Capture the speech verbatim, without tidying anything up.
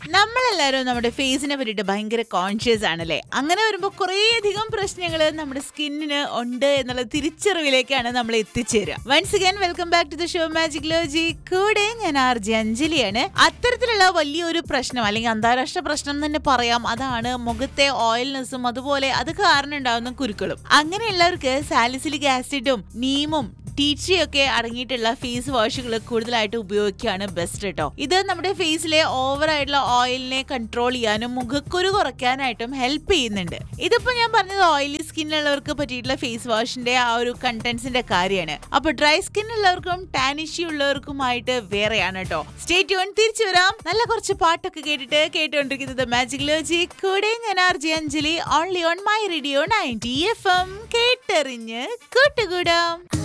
നമ്മളെല്ലാരും നമ്മുടെ ഫേസിനെ പറ്റിയിട്ട് ഭയങ്കര കോൺഷ്യസ് ആണല്ലേ. അങ്ങനെ വരുമ്പോൾ കുറേ അധികം പ്രശ്നങ്ങൾ നമ്മുടെ സ്കിന്നിന് ഉണ്ട് എന്നുള്ള തിരിച്ചറിവിലേക്കാണ് നമ്മൾ എത്തിച്ചേരുക. Once again welcome back to the show magic ലോജി. കൂടെ ഞാൻ ആർ ജെ അഞ്ജലിയാണ്. അത്തരത്തിലുള്ള വലിയൊരു പ്രശ്നം അല്ലെങ്കിൽ അന്താരാഷ്ട്ര പ്രശ്നം തന്നെ പറയാം. അതാണ് മുഖത്തെ ഓയിൽനെസ്സും അതുപോലെ അത് കാരണം ഉണ്ടാകുന്ന കുരുക്കളും. അങ്ങനെയുള്ളവർക്ക് സാലിസിലിക് ആസിഡും നീമും ടീ ട്രീ ഒക്കെ അടങ്ങിയിട്ടുള്ള ഫേസ് വാഷുകൾ കൂടുതലായിട്ട് ഉപയോഗിക്കുകയാണ് ബെസ്റ്റ് കേട്ടോ. ഇത് നമ്മുടെ ഫേസിലെ ഓവർ ആയിട്ടുള്ള ഓയിലിനെ കൺട്രോൾ ചെയ്യാനും മുഖക്കുരു കുറയ്ക്കാനായിട്ടും ഹെൽപ്പ് ചെയ്യുന്നുണ്ട്. ഇതിപ്പോ ഞാൻ പറഞ്ഞത് ഓയിലി സ്കിന്നുള്ളവർക്ക് പറ്റിയിട്ടുള്ള ഫേസ് വാഷിന്റെ ആ ഒരു കണ്ടന്റ്സിന്റെ കാര്യമാണ്. അപ്പൊ ഡ്രൈ സ്കിൻ ഉള്ളവർക്കും ടാൻ ഇഷ്യൂ ഉള്ളവർക്കുമായിട്ട് വേറെയാണ് കേട്ടോ. Stay tune. തിരിച്ചു വരാം നല്ല കുറച്ച് പാട്ടൊക്കെ കേട്ടിട്ട്. കേട്ടുകൊണ്ടിരിക്കുന്നത് മാജിക് ലോജി. കൂടെ ഞാൻ R J Anjali. Only on my radio ninety F M. കേട്ടെറിഞ്ഞ് കൂട്ടുകൂടാം.